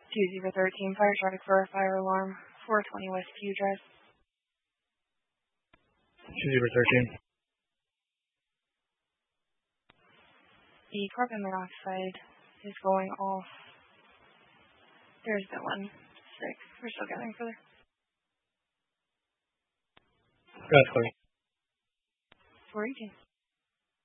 2013 fire traffic for a fire alarm, 420 West View Drive. 2013. The carbon monoxide is going off. There's that one. 6. We're still gathering further. That's clear. 418.